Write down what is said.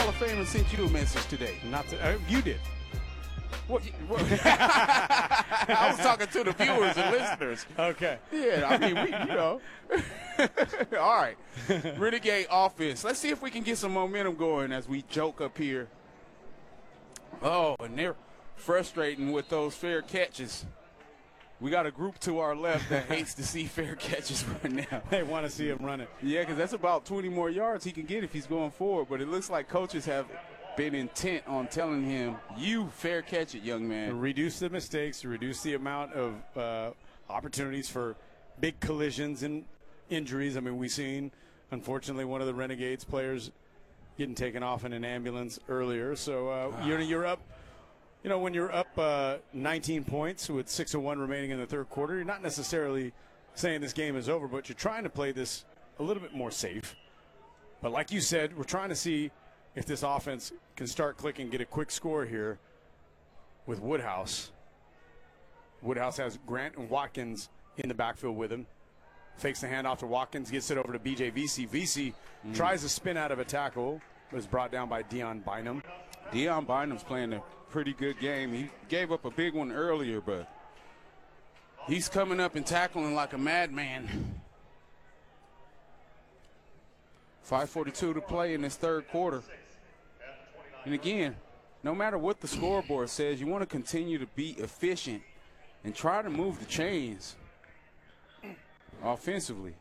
Hall of Famer sent you a message today? Not to, you did. What? I was talking to the viewers and listeners. Okay. Yeah, I mean, All right. Renegade offense. Let's see if we can get some momentum going as we joke up here. Oh, and they're frustrating with those fair catches. We got a group to our left that hates to see fair catches right now. They want to see him run it. Yeah, because that's about 20 more yards he can get if he's going forward. But it looks like coaches have been intent on telling him, you fair catch it, young man. Reduce the mistakes, reduce the amount of opportunities for big collisions and injuries. I mean, we've seen, unfortunately, one of the Renegades players getting taken off in an ambulance earlier. So you're up. You know, when you're up 19 points with 6:01 remaining in the third quarter, you're not necessarily saying this game is over, but you're trying to play this a little bit more safe. But like you said, we're trying to see if this offense can start clicking, get a quick score here with Woodhouse. Woodhouse has Grant and Watkins in the backfield with him. Fakes the handoff to Watkins, gets it over to B.J. Vesey. Vesey tries to spin out of a tackle, but is brought down by Dion Bynum. Dion Bynum's playing a pretty good game. He gave up a big one earlier, but he's coming up and tackling like a madman. 5:42 to play in this third quarter. And again, no matter what the scoreboard says, you want to continue to be efficient and try to move the chains offensively.